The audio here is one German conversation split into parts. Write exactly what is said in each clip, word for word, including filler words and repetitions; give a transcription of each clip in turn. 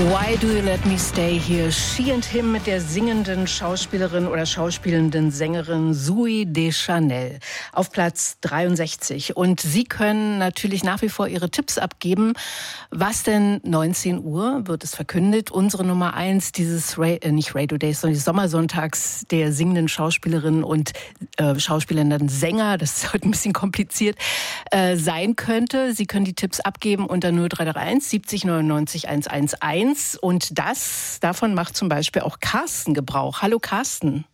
Why Do You Let Me Stay Here? She and Him mit der singenden Schauspielerin oder schauspielenden Sängerin Zooey Deschanel auf Platz dreiundsechzig. Und Sie können natürlich nach wie vor Ihre Tipps abgeben. Was denn neunzehn Uhr wird es verkündet? Unsere Nummer eins dieses, Ra- äh, nicht Radio Days, sondern des Sommersonntags der singenden Schauspielerin und äh, schauspielenden Sänger, das ist heute ein bisschen kompliziert, äh, sein könnte. Sie können die Tipps abgeben unter null drei drei eins siebzig neunundneunzig hunderteins. Und das, davon macht zum Beispiel auch Carsten Gebrauch. Hallo Carsten.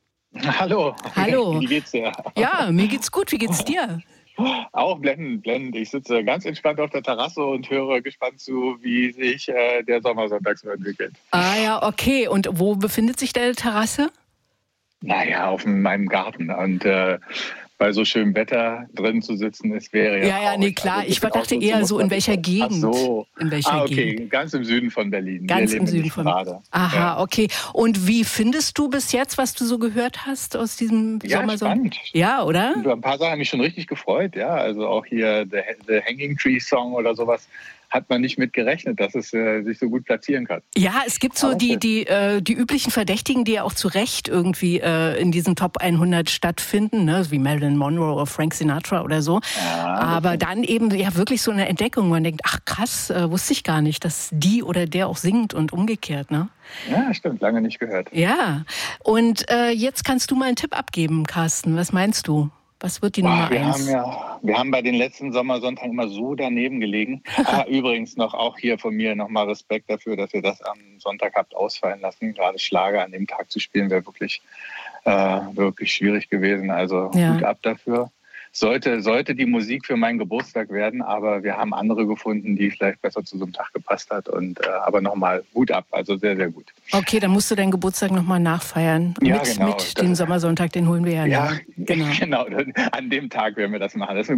Hallo. Hallo. Wie geht's dir? Ja, mir geht's gut. Wie geht's dir? Auch blendend, blendend. Ich sitze ganz entspannt auf der Terrasse und höre gespannt zu, wie sich äh, der Sommersonntag so entwickelt. Ah ja, okay. Und wo befindet sich deine Terrasse? Naja, auf meinem Garten. Und äh, bei so schönem Wetter drin zu sitzen, es wäre ja. Ja, ja, nee, klar. Also, ich dachte eher so, in welcher Gegend. Ach so. In welcher ah, okay. Gegend? Ganz im Süden von Berlin. Ganz Wir im leben Süden in von Berlin. Aha, ja. okay. Und wie findest du bis jetzt, was du so gehört hast aus diesem ja, Sommersonntag? Spannend. Ja, oder? Über ein paar Sachen haben mich schon richtig gefreut. Ja, also auch hier The, The Hanging Tree Song oder sowas. Hat man nicht mit gerechnet, dass es äh, sich so gut platzieren kann. Ja, es gibt so Aber die schön. die äh, die üblichen Verdächtigen, die ja auch zu Recht irgendwie äh, in diesen Top hundert stattfinden, ne? Wie Marilyn Monroe oder Frank Sinatra oder so. Ja, Aber dann eben ja wirklich so eine Entdeckung. Man denkt, ach krass, äh, wusste ich gar nicht, dass die oder der auch singt und umgekehrt, ne? Ja, stimmt, lange nicht gehört. Ja, und äh, jetzt kannst du mal einen Tipp abgeben, Carsten. Was meinst du? Was wird die Boah, Nummer wir eins? haben ja, wir haben bei den letzten Sommersonntagen immer so daneben gelegen. ah, übrigens noch auch hier von mir nochmal Respekt dafür, dass ihr das am Sonntag habt ausfallen lassen. Gerade Schlager an dem Tag zu spielen, wäre wirklich, äh, wirklich schwierig gewesen. Also Ja. Hut ab dafür. Sollte, sollte die Musik für meinen Geburtstag werden, aber wir haben andere gefunden, die vielleicht besser zu so einem Tag gepasst hat. Und äh, aber nochmal Hut ab, also sehr, sehr gut. Okay, dann musst du deinen Geburtstag nochmal nachfeiern. Ja, mit genau. mit dem Sommersonntag, den holen wir ja Ja, nach. Genau. genau. An dem Tag werden wir das machen. Das ist eine